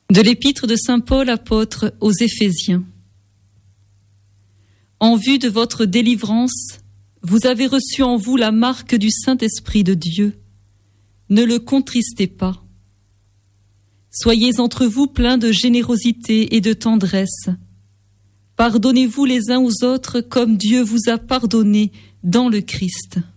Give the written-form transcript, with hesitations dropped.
De l'épître de saint Paul apôtre aux Éphésiens. En vue de votre délivrance, vous avez reçu en vous la marque du Saint-Esprit de Dieu. Ne le contristez pas. Soyez entre vous pleins de générosité et de tendresse. Pardonnez-vous les uns aux autres comme Dieu vous a pardonné dans le Christ.